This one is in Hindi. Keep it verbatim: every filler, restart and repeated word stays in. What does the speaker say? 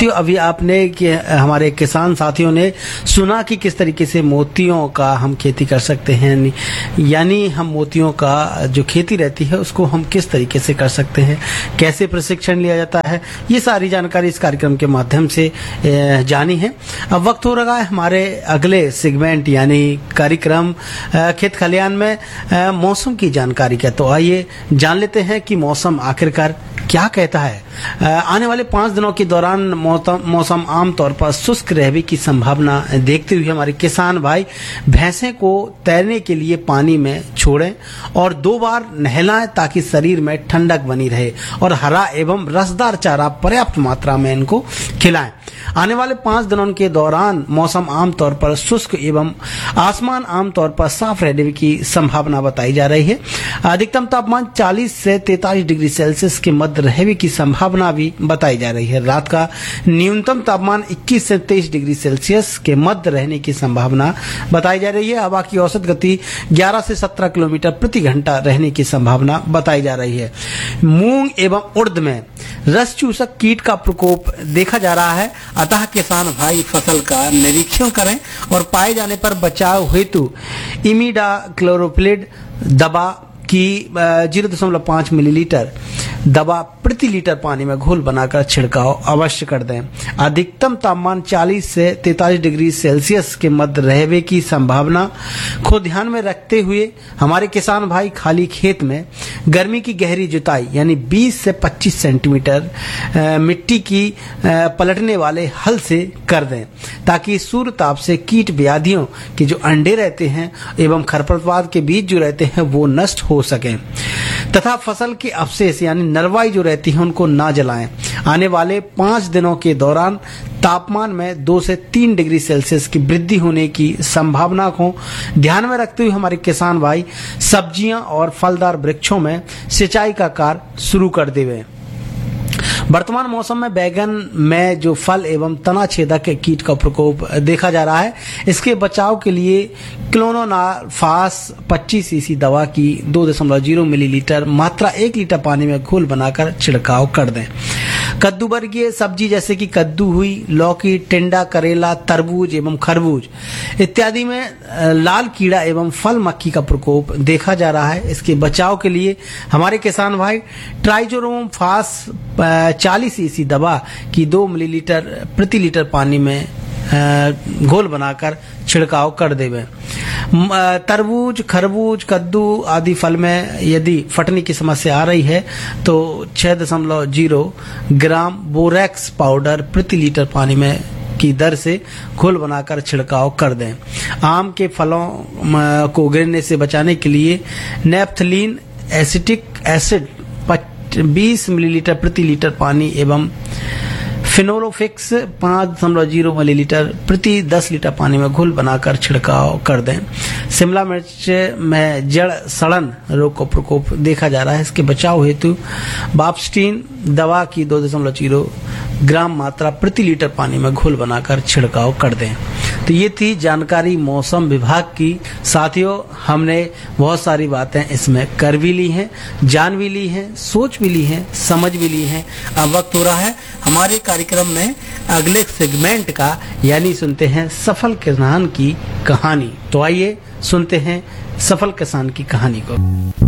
साथियों, अभी आपने कि हमारे किसान साथियों ने सुना कि किस तरीके से मोतियों का हम खेती कर सकते हैं, यानी हम मोतियों का जो खेती रहती है उसको हम किस तरीके से कर सकते हैं, कैसे प्रशिक्षण लिया जाता है, ये सारी जानकारी इस कार्यक्रम के माध्यम से जानी है। अब वक्त हो रहा है हमारे अगले सेगमेंट यानी कार्यक्रम खेत खलियान में मौसम की जानकारी का। तो आइए जान लेते हैं कि मौसम आखिरकार क्या कहता है। आने वाले पांच दिनों के दौरान मौसम आमतौर पर शुष्क रहने की संभावना देखते हुए हमारे किसान भाई भैंसे को तैरने के लिए पानी में छोड़ें और दो बार नहलाएं ताकि शरीर में ठंडक बनी रहे और हरा एवं रसदार चारा पर्याप्त मात्रा में इनको खिलाएं। आने वाले पांच दिनों के दौरान मौसम आमतौर पर शुष्क एवं आसमान आमतौर पर साफ रहने की संभावना बताई जा रही है। अधिकतम तापमान चालीस से तैंतालीस डिग्री सेल्सियस के मध्य रहने की संभावना भी बताई जा रही है। रात का न्यूनतम तापमान इक्कीस से तेईस डिग्री सेल्सियस के मध्य रहने की संभावना बताई जा रही है। हवा की औसत गति ग्यारह से सत्रह किलोमीटर प्रति घंटा रहने की संभावना बताई जा रही है। मूंग एवं उड़द में रस चूसक कीट का प्रकोप देखा जा रहा है, अतः किसान भाई फसल का निरीक्षण करें और पाए जाने पर बचाव हेतु इमिडाक्लोप्रिड दवा की जीरो दशमलव पाँच मिलीलीटर दवा प्रति लीटर पानी में घोल बनाकर छिड़काव अवश्य कर दें। अधिकतम तापमान चालीस से तैंतालीस डिग्री सेल्सियस के मध्य रहने की संभावना को ध्यान में रखते हुए हमारे किसान भाई खाली खेत में गर्मी की गहरी जुताई यानी बीस से पच्चीस सेंटीमीटर मिट्टी की पलटने वाले हल से कर दें, ताकि सूर्य ताप से कीट व्याधियों के जो अंडे रहते हैं एवं खरपतवार के बीज जो रहते हैं वो नष्ट हो सकें, तथा फसल के अवशेष यानी नरवाई जो रहती है उनको ना जलाएं। आने वाले पांच दिनों के दौरान तापमान में दो से तीन डिग्री सेल्सियस की वृद्धि होने की संभावना को ध्यान में रखते हुए हमारे किसान भाई सब्जियां और फलदार वृक्षों में सिंचाई का कार्य शुरू कर देवे। वर्तमान मौसम में बैगन में जो फल एवं तना छेदक कीट का प्रकोप देखा जा रहा है, इसके बचाव के लिए क्लोरोनाफास पच्चीस सीसी दवा की दो दशमलव जीरो मिलीलीटर मात्रा एक लीटर पानी में घोल बनाकर छिड़काव कर दें। कद्दू वर्गीय सब्जी जैसे कि कद्दू हुई, लौकी, टिंडा, करेला, तरबूज एवं खरबूज इत्यादि में लाल कीड़ा एवं फल मक्खी का प्रकोप देखा जा रहा है। इसके बचाव के लिए हमारे किसान भाई ट्राइजोरोम फास चालीस सीसी दवा की दो मिलीलीटर प्रति लीटर पानी में घोल बनाकर छिड़काव कर देवे। तरबूज, खरबूज, कद्दू आदि फल में यदि फटने की समस्या आ रही है तो छह दशमलव जीरो ग्राम बोरेक्स पाउडर प्रति लीटर पानी में की दर से घोल बनाकर छिड़काव कर दें। आम के फलों को गिरने से बचाने के लिए नेप्थलीन एसिटिक एसिड बीस मिलीलीटर प्रति लीटर पानी एवं फिनोलोफिक्स पाँच दशमलव जीरो मिलीलीटर प्रति दस लीटर पानी में घोल बनाकर छिड़काव कर दें। शिमला मिर्च में जड़ सड़न रोग का प्रकोप देखा जा रहा है, इसके बचाव हेतु बाप्स्टीन दवा की दो दशमलव जीरो ग्राम मात्रा प्रति लीटर पानी में घोल बनाकर छिड़काव कर दें। तो ये थी जानकारी मौसम विभाग की। साथियों, हमने बहुत सारी बातें इसमें कर भी ली हैं, जान भी ली हैं, सोच भी ली हैं, समझ भी ली हैं। अब वक्त हो रहा है हमारे कार्यक्रम में अगले सेगमेंट का, यानी सुनते हैं सफल किसान की कहानी। तो आइए सुनते हैं सफल किसान की कहानी को।